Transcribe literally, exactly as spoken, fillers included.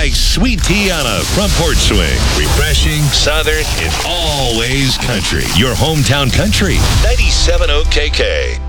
like sweet tea on a front porch swing. Refreshing, southern, and always country. Your hometown country. ninety-seven point oh K K.